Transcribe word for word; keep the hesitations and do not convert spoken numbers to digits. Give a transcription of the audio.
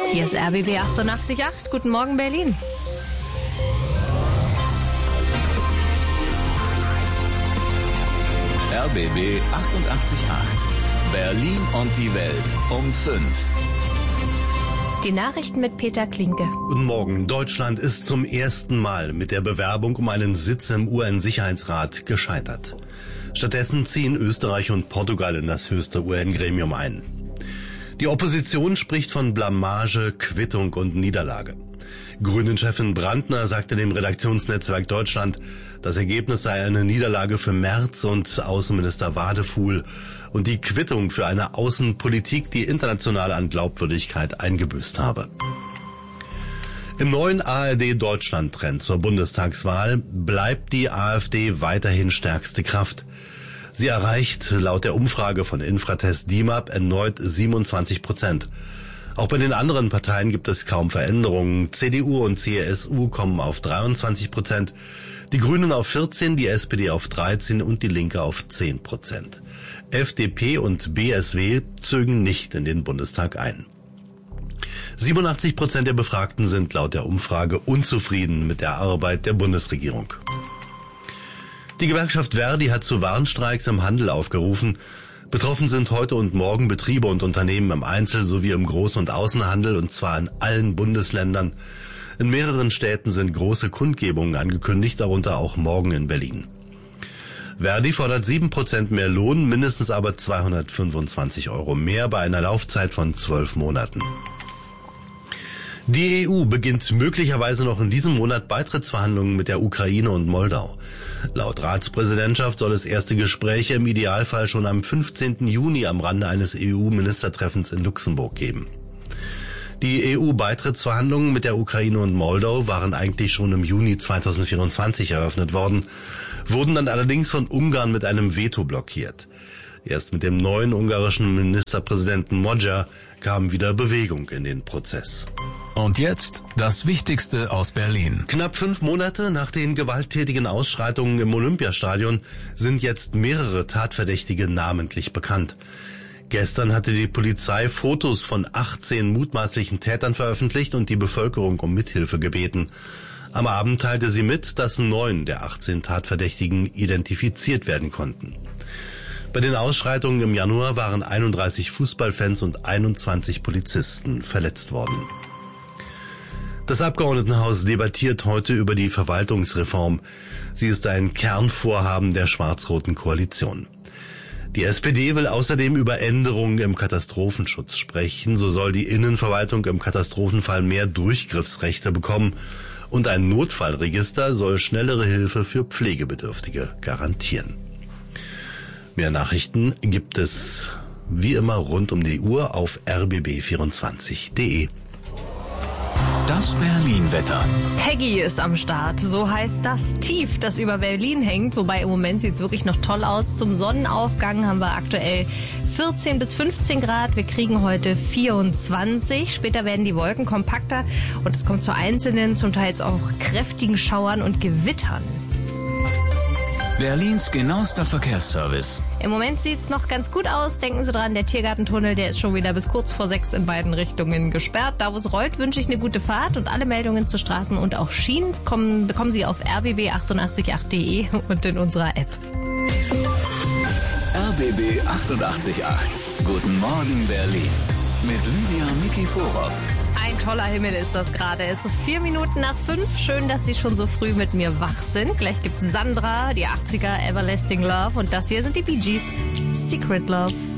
Hier ist R B B achtundachtzig Komma acht. Guten Morgen, Berlin. R B B achtundachtzig Komma acht. Berlin und die Welt um fünf. Die Nachrichten mit Peter Klinke. Guten Morgen. Deutschland ist zum ersten Mal mit der Bewerbung um einen Sitz im U N-Sicherheitsrat gescheitert. Stattdessen ziehen Österreich und Portugal in das höchste U N-Gremium ein. Die Opposition spricht von Blamage, Quittung und Niederlage. Grünen-Chefin Brandner sagte dem Redaktionsnetzwerk Deutschland, das Ergebnis sei eine Niederlage für Merz und Außenminister Wadefuhl und die Quittung für eine Außenpolitik, die international an Glaubwürdigkeit eingebüßt habe. Im neuen A R D-Deutschland-Trend zur Bundestagswahl bleibt die AfD weiterhin stärkste Kraft. Sie erreicht laut der Umfrage von Infratest D I M A P erneut siebenundzwanzig Prozent. Auch bei den anderen Parteien gibt es kaum Veränderungen. C D U und C S U kommen auf dreiundzwanzig Prozent, die Grünen auf vierzehn, die S P D auf dreizehn und die Linke auf zehn Prozent. F D P und B S W zögen nicht in den Bundestag ein. siebenundachtzig Prozent der Befragten sind laut der Umfrage unzufrieden mit der Arbeit der Bundesregierung. Die Gewerkschaft Verdi hat zu Warnstreiks im Handel aufgerufen. Betroffen sind heute und morgen Betriebe und Unternehmen im Einzel- sowie im Groß- und Außenhandel, und zwar in allen Bundesländern. In mehreren Städten sind große Kundgebungen angekündigt, darunter auch morgen in Berlin. Verdi fordert sieben Prozent mehr Lohn, mindestens aber zweihundertfünfundzwanzig Euro mehr bei einer Laufzeit von zwölf Monaten. Die E U beginnt möglicherweise noch in diesem Monat Beitrittsverhandlungen mit der Ukraine und Moldau. Laut Ratspräsidentschaft soll es erste Gespräche im Idealfall schon am fünfzehnten Juni am Rande eines E U-Ministertreffens in Luxemburg geben. Die E U-Beitrittsverhandlungen mit der Ukraine und Moldau waren eigentlich schon im Juni zweitausendvierundzwanzig eröffnet worden, wurden dann allerdings von Ungarn mit einem Veto blockiert. Erst mit dem neuen ungarischen Ministerpräsidenten Magyar kam wieder Bewegung in den Prozess. Und jetzt das Wichtigste aus Berlin. Knapp fünf Monate nach den gewalttätigen Ausschreitungen im Olympiastadion sind jetzt mehrere Tatverdächtige namentlich bekannt. Gestern hatte die Polizei Fotos von achtzehn mutmaßlichen Tätern veröffentlicht und die Bevölkerung um Mithilfe gebeten. Am Abend teilte sie mit, dass neun der achtzehn Tatverdächtigen identifiziert werden konnten. Bei den Ausschreitungen im Januar waren einunddreißig Fußballfans und einundzwanzig Polizisten verletzt worden. Das Abgeordnetenhaus debattiert heute über die Verwaltungsreform. Sie ist ein Kernvorhaben der schwarz-roten Koalition. Die S P D will außerdem über Änderungen im Katastrophenschutz sprechen. So soll die Innenverwaltung im Katastrophenfall mehr Durchgriffsrechte bekommen und ein Notfallregister soll schnellere Hilfe für Pflegebedürftige garantieren. Mehr Nachrichten gibt es wie immer rund um die Uhr auf r b b vierundzwanzig punkt d e. Das Berlin-Wetter. Peggy ist am Start. So heißt das Tief, das über Berlin hängt. Wobei im Moment sieht es wirklich noch toll aus. Zum Sonnenaufgang haben wir aktuell vierzehn bis fünfzehn Grad. Wir kriegen heute vierundzwanzig. Später werden die Wolken kompakter und es kommt zu einzelnen, zum Teil auch kräftigen Schauern und Gewittern. Berlins genauester Verkehrsservice. Im Moment sieht's noch ganz gut aus. Denken Sie dran, der Tiergartentunnel, der ist schon wieder bis kurz vor sechs in beiden Richtungen gesperrt. Da, wo es rollt, wünsche ich eine gute Fahrt. Und alle Meldungen zu Straßen und auch Schienen kommen, bekommen Sie auf r b b achtundachtzig Komma acht punkt d e und in unserer App. R B B achtundachtzig Komma acht. Guten Morgen, Berlin. Mit Lydia Mikiforov. Ein toller Himmel ist das gerade. Es ist vier Minuten nach fünf. Schön, dass Sie schon so früh mit mir wach sind. Gleich gibt Sandra, die achtziger, Everlasting Love. Und das hier sind die Bee Gees, Secret Love.